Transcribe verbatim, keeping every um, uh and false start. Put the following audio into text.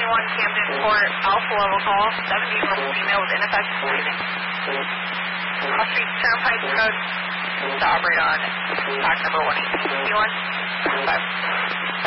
twenty-one Camden Court, Alpha Level call, seventeen-year-old female with ineffective breathing. Cross Street Turnpike Code to operate on dock number one eighteen. P one, five.